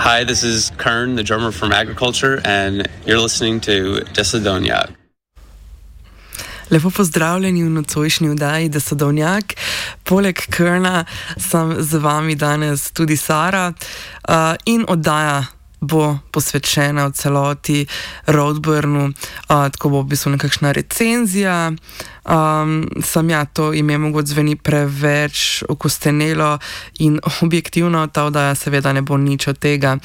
Hi, this is Kern, the drummer from Agriculture, and you're listening to Desadonjak. Lepo pozdravljeni v nocojšnji vdaji Desadonjak. Poleg Kerna sem z vami danes tudi Sara in oddaja bo posvečena v celoti Roadburnu, tako bo v bistvu nekakšna recenzija. To ime mogoče zveni preveč okostenelo in objektivno, ta oddaja seveda ne bo nič od tega.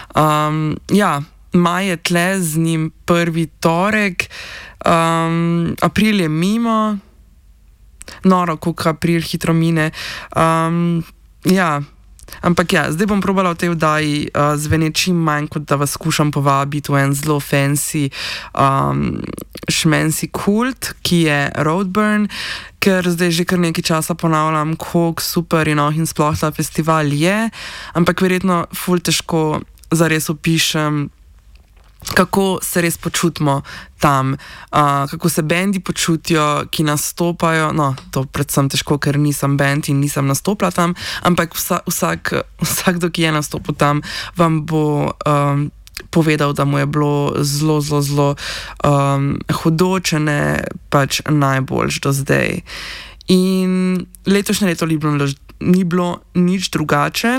Maj je tle, z njim prvi torek, april je mimo, noro, koliko april hitro mine. Ampak zdaj bom probala v tej vdaji zveneti čim manj, kot da vas skušam povabiti v en zelo fancy šmensi kult, ki je Roadburn, ker zdaj že kar nekaj časa ponavljam, koliko super in sploh ta festival je, ampak verjetno ful težko zares opišem, kako se res počutimo tam, kako se bendi počutijo, ki nastopajo. No, to predvsem težko, ker nisem bend in nisem nastopila tam, ampak vsakdo, ki je nastopil tam, vam bo povedal, da mu je bilo zelo hudo, če ne pač najboljš do zdaj. In letošnje leto ni bilo nič drugače.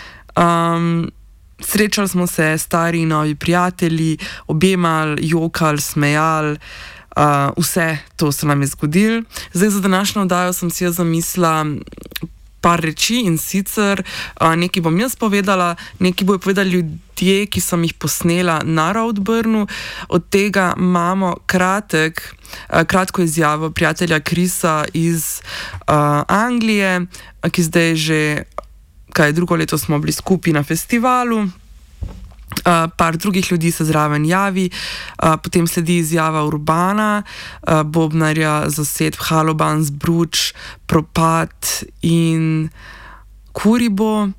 Srečali smo se, stari in novi prijatelji, objemali, jokali, smejali, vse to se nam je zgodilo. Zdaj za današnjo oddajo sem si zamislila par reči, in sicer nekaj bom jaz povedala, nekaj bojo povedali ljudje, ki sem jih posnela na Roadburnu. Od tega imamo kratko izjavo prijatelja Chrisa iz Anglije, ki zdaj že drugo leto smo bili skupaj na festivalu. Par drugih ljudi se zraven javi, potem sledi izjava Urbana, bobnarja zasedb Halobans, Bruč, Propad in Kuribo.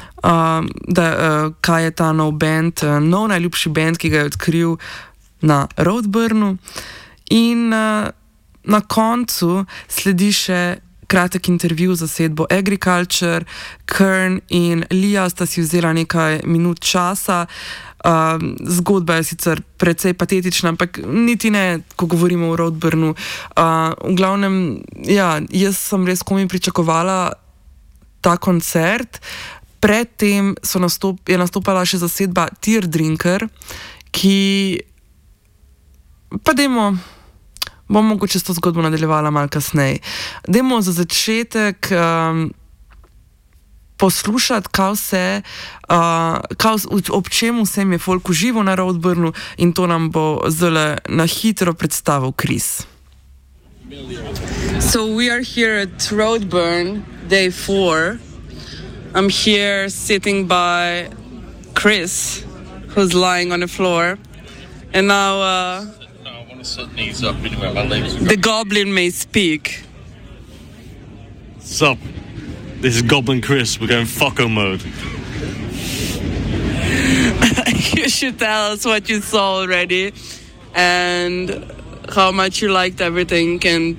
Kaj je ta nov band, nov najljubši band, ki ga je odkril na Roadburnu. In na koncu sledi še kratek intervju z zasedbo Agriculture. Kern in Lija sta si vzela nekaj minut časa. Zgodba je sicer precej patetična, ampak niti ne, ko govorimo o Roadburnu. V glavnem, jaz sem res komaj pričakovala ta koncert. Predtem je nastopala še zasedba Teardrinker, ki pa bom mogoče s to zgodbo nadaljevala malo kasneje. Dajmo za začetek poslušati, ob čem vsem je folk užival na Roadburnu, in to nam bo zdaj na hitro predstavil Chris. So we are here at Roadburn, day 4. I'm here sitting by Chris, who's lying on the floor. And now knees up anywhere my legs the goblin may speak. Sup? This is Goblin Chris. We're going fucko mode. You should tell us what you saw already and how much you liked everything. And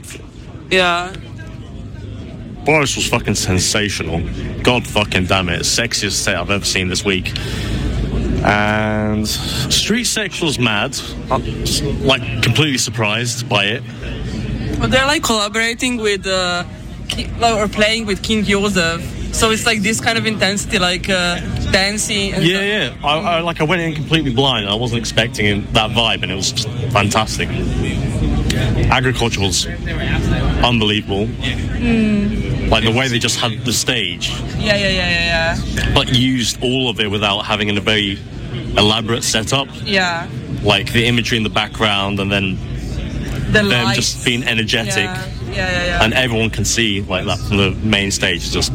Boris was fucking sensational. God fucking damn it. Sexiest set I've ever seen this week. And Street Sexual's mad. I'm completely surprised by it. Well, they're collaborating with or playing with King Joseph, so it's this kind of intensity, dancing and stuff. I went in completely blind. I wasn't expecting that vibe, and it was just fantastic. Agriculture was unbelievable. The way they just had the stage. But used all of it without having a very elaborate setup. Yeah. The imagery in the background, and then them lights. Just being energetic. Yeah. And everyone can see that from the main stage. Just